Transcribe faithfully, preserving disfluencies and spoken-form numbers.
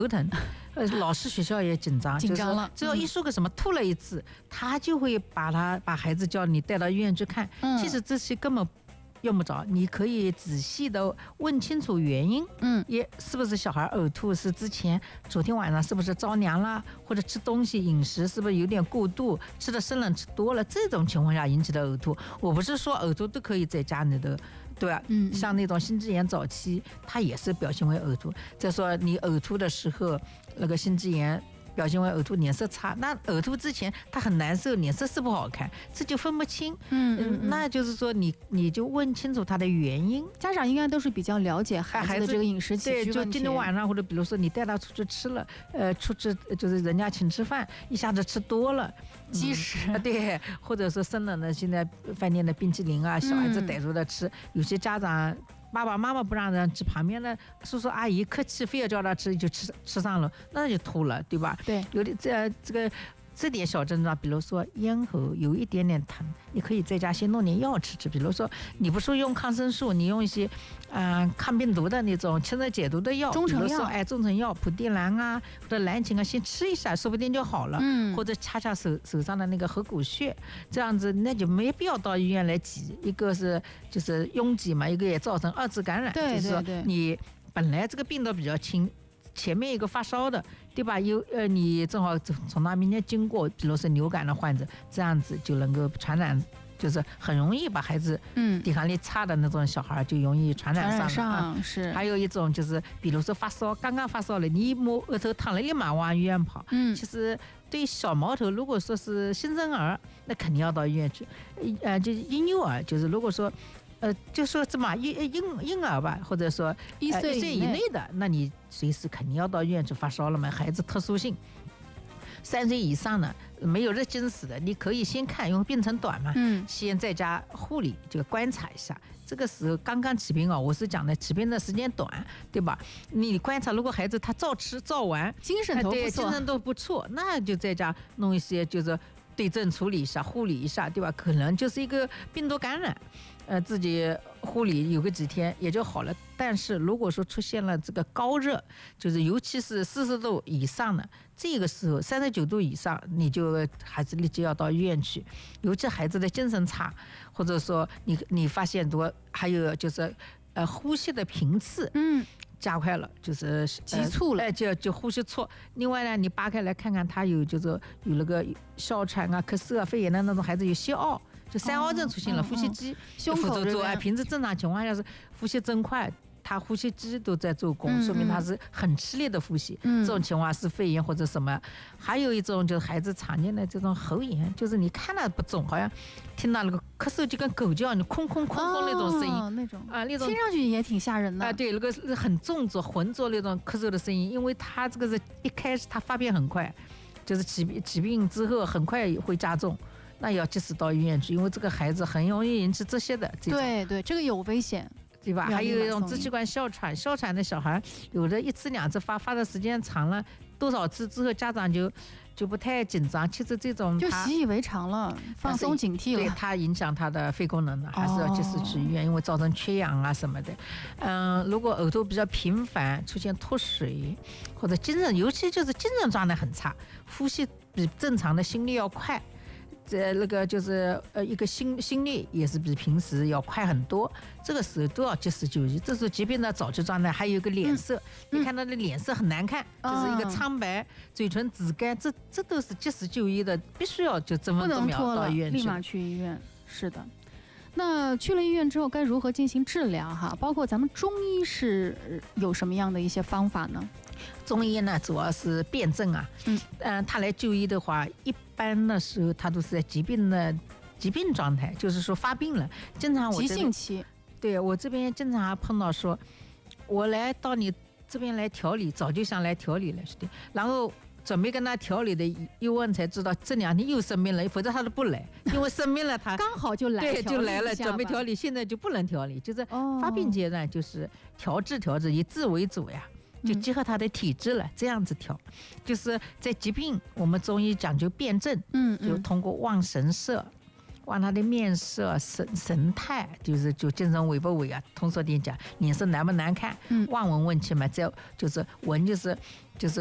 头疼，呃，老师学校也紧张， 紧张了， 只要一说个什么吐了一次，他就会把他把孩子叫你带到医院去看。 嗯、 其实这些根本用不着，你可以仔细的问清楚原因。 嗯， 也是不是小孩呕吐是之前昨天晚上是不是着凉了，或者吃东西饮食是不是有点过度，吃的生冷吃多了，这种情况下引起的呕吐。我不是说呕吐都可以在家里的。对吧？ 嗯， 像那种心肌炎早期，它也是表现为呕吐。再说你呕吐的时候，那个心肌炎表现为呕吐，脸色差，那呕吐之前他很难受，脸色是不好看，这就分不清。 嗯, 嗯, 嗯， 那就是说你你就问清楚他的原因。 家长应该都是比较了解孩子的这个饮食起居问题。 对，就今天晚上或者比如说你带他出去吃了，呃，出去就是人家请吃饭，一下子吃多了。 积食、 嗯、对，或者说生冷的，现在饭店的冰淇淋啊，小孩子逮住的吃，嗯、有些家长爸爸妈妈不让人吃，旁边的叔叔阿姨客气，非要叫他吃，就吃吃上了，那就吐了，对吧？ 对， 有的这这个。这点小症状，比如说咽喉有一点点疼，你可以在家先弄点药吃吃。比如说你不是用抗生素，你用一些嗯、呃、抗病毒的那种清热解毒的药， 中成药， 比如说哎中成药普地蓝啊或者蓝芩啊，先吃一下，说不定就好了。 嗯， 或者掐掐手手上的那个合谷穴，这样子那就没必要到医院来挤。一个是就是拥挤嘛，一个也造成二次感染。 对对对， 就是说你本来这个病毒比较轻。前面一个发烧的，对吧？有呃，你正好从那边经过，比如说流感的患者，这样子就能够传染，就是很容易把孩子， 嗯， 抵抗力差的那种小孩就容易传染上了。 传染上、啊、是。 还有一种就是，比如说发烧，刚刚发烧了，你一摸额头烫了，立马往医院跑。 嗯， 其实对小毛头，如果说是新生儿，那肯定要到医院去。呃，就是婴幼儿，就是如果说。呃，就说这么婴婴婴儿吧，或者说一岁、呃、 一岁以内的，那你随时肯定要到医院去发烧了嘛。孩子特殊性，三岁以上的没有热惊死的，你可以先看，因为病程短嘛， 嗯， 先在家护理就观察一下。这个时候刚刚起病啊，我是讲的起病的时间短，对吧？你观察，如果孩子他照吃照玩， 精神都不错， 对，精神都不错，那就在家弄一些就是对症处理一下，护理一下，对吧？可能就是一个病毒感染。呃，自己护理有个几天也就好了。但是如果说出现了这个高热，就是尤其是四十度以上的，这个时候三十九度以上，你就还是立即要到医院去。尤其孩子的精神差，或者说你你发现多，还有就是呃呼吸的频次， 嗯。 加快了，就是急促了， 哎、呃，就就呼吸错。另外呢，你扒开来看看，他有就是有那个哮喘啊、咳嗽啊、肺炎的那种孩子有哮奥，就三凹症出现了， 哦、 呼吸机、 胸口做哎，平时正常情况下是呼吸真快。他呼吸机都在做工， 嗯、 说明他是很吃力的呼吸、 嗯。 这种情况是肺炎或者什么。还有一种就是孩子常见的这种喉炎，就是你看了不肿，好像听到那个咳嗽就跟狗叫，你空空空空那种声音， 哦、那种啊，那种听上去也挺吓人的啊、呃。对，那个是很重浊浑浊那种咳嗽的声音，因为他这个是一开始他发病很快，就是起起病之后很快会加重。那要及时到医院去，因为这个孩子很容易引起这些的。 对对，这个有危险。 对吧？还有一种支气管哮喘，哮喘的小孩有的一次两次发，发的时间长了多少次之后，家长就就不太紧张。其实这种就习以为常了，放松警惕了。 对，它影响他的肺功能了，还是要及时去医院，哦、因为造成缺氧啊什么的。嗯，如果呕吐比较频繁，出现脱水或者精神，尤其就是精神状态很差，呼吸比正常的心率要快。这那个就是呃一个心心率也是比平时要快很多，这个时候都要及时就医。这是疾病的早期状态，还有一个脸色，嗯、你看他的脸色很难看，嗯、就是一个苍白，嘴唇紫干，这这都是及时就医的，必须要就这分钟秒到医院去， 立马去医院。是的。那去了医院之后该如何进行治疗哈？包括咱们中医是有什么样的一些方法呢？ 中医呢主要是辨证啊，嗯，呃，他来就医的话，一般的时候他都是在疾病的疾病状态，就是说发病了，经常我急性期， 对我这边经常还碰到说，我来到你这边来调理，早就想来调理了，是的，然后准备跟他调理的一问才知道这两天又生病了，否则他都不来，因为生病了他刚好就来， 对，就来了，准备调理，现在就不能调理，就是发病阶段就是调治调治，以治为主呀。就结合他的体质了，嗯、这样子调，就是在疾病，我们中医讲究辨证， 嗯， 就通过望神色、 望他的面色、神神态，就是就精神萎不萎啊？通俗点讲，脸色难不难看？ 嗯， 望闻问切嘛，再就是闻就是。就是